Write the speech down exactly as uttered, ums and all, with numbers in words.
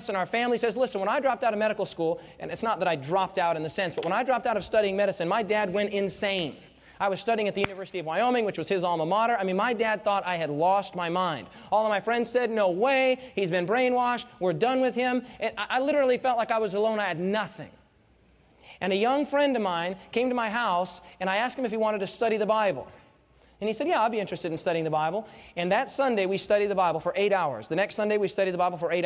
in our family says, listen, when I dropped out of medical school, and it's not that I dropped out in the sense, but when I dropped out of studying medicine, my dad went insane. I was studying at the University of Wyoming, which was his alma mater. I mean, my dad thought I had lost my mind. All of my friends said, no way, he's been brainwashed, we're done with him. And I literally felt like I was alone, I had nothing. And a young friend of mine came to my house, and I asked him if he wanted to study the Bible. And he said, yeah, I'll be interested in studying the Bible. And that Sunday, we studied the Bible for eight hours. The next Sunday, we studied the Bible for eight hours.